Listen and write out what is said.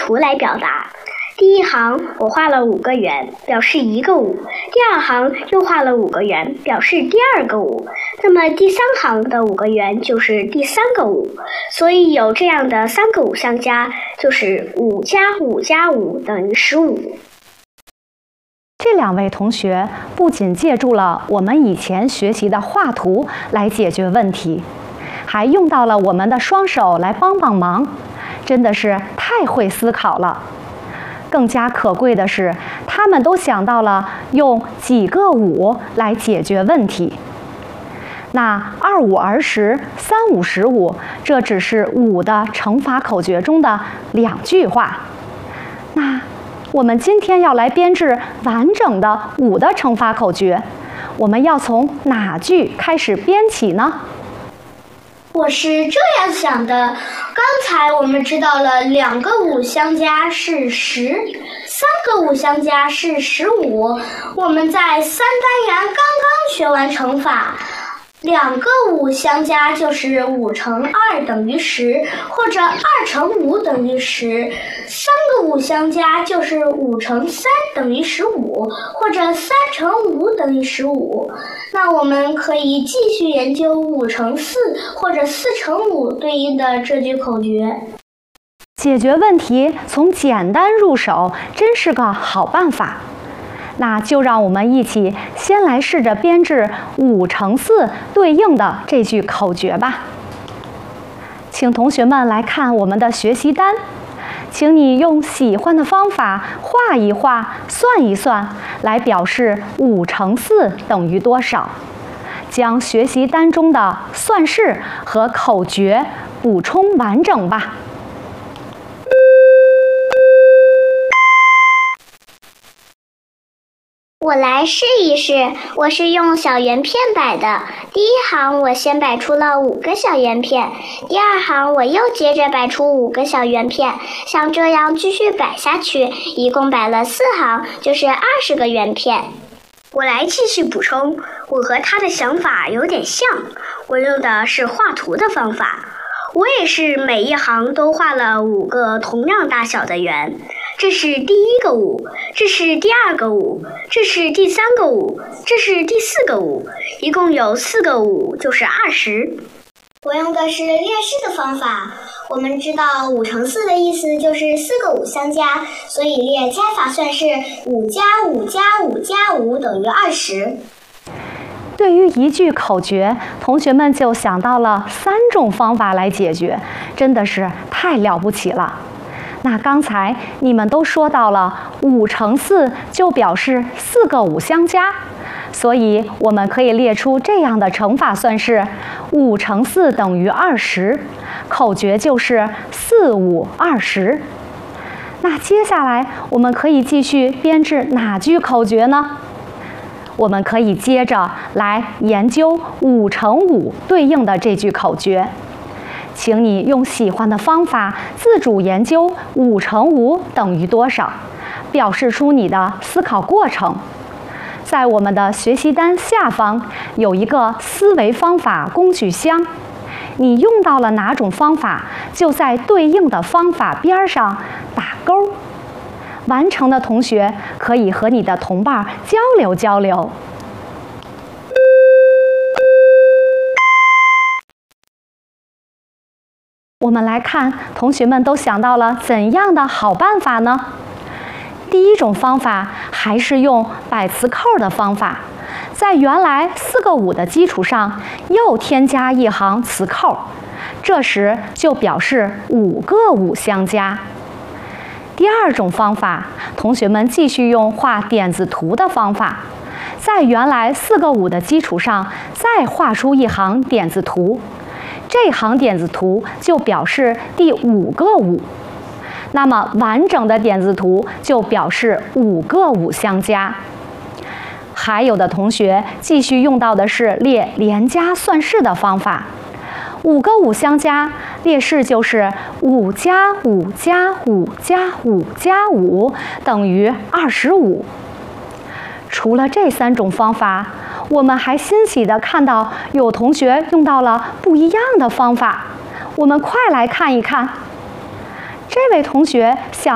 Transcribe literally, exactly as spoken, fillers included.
图来表达。第一行我画了五个圆，表示一个五；第二行又画了五个圆，表示第二个五。那么第三行的五个圆就是第三个五，所以有这样的三个五相加，就是五加五加五等于十五。 这两位同学不仅借助了我们以前学习的画图来解决问题，还用到了我们的双手来帮帮忙，真的是太会思考了。更加可贵的是，他们都想到了用几个五来解决问题。那二五儿十，三五十五，这只是五的乘法口诀中的两句话。那我们今天要来编制完整的五的乘法口诀，我们要从哪句开始编起呢？ 我是这样想的，刚才我们知道了两个五相加是十，三个五相加是十五。我们在三单元刚刚学完乘法，两个五相加就是五乘二等于十，或者二乘五等于十；三个五相加就是五乘三等于十五，或者三乘五等于十五。那我们可以继续研究五乘四或者四乘五对应的这句口诀。 解决问题从简单入手，真是个好办法。那就让我们一起先来试着编制五乘四对应的这句口诀吧。请同学们来看我们的学习单，请你用喜欢的方法画一画、算一算，来表示五乘四等于多少。将学习单中的算式和口诀补充完整吧。 我来试一试，我是用小圆片摆的。第一行我先摆出了五个小圆片，第二行我又接着摆出五个小圆片，像这样继续摆下去，一共摆了四行，就是二十个圆片。我来继续补充，我和他的想法有点像，我用的是画图的方法。我也是每一行都画了五个同样大小的圆，这是第一个五，这是第二个五，这是第三个五，这是第四个五，一共有四个五，就是二十。我用的是列式的方法，我们知道五乘四的意思就是四个五相加，所以列加法算式五加五加五加五等于二十。 对于一句口诀，同学们就想到了三种方法来解决，真的是太了不起了。那刚才你们都说到了五乘四就表示四个五相加，所以我们可以列出这样的乘法算式：五乘四等于二十，口诀就是四五二十。那接下来我们可以继续编制哪句口诀呢？我们可以接着来研究五乘五对应的这句口诀。请你用喜欢的方法自主研究五乘五等于多少，表示出你的思考过程。在我们的学习单下方有一个思维方法工具箱，你用到了哪种方法，就在对应的方法边上打勾。完成的同学可以和你的同伴交流交流。我们来看，同学们都想到了怎样的好办法呢？第一种方法还是用摆磁扣的方法，在原来四个五的基础上又添加一行磁扣，这时就表示五个五相加。第二种方法，同学们继续用画点字图的方法，在原来四个五的基础上再画出一行点字图，这行点字图就表示第五个五。那么完整的点字图就表示五个五相加。还有的同学继续用到的是列连加算式的方法，五个五相加，列式就是五加五加五加五加五等于二十五。除了这三种方法，我们还欣喜地看到有同学用到了不一样的方法，我们快来看一看。这位同学想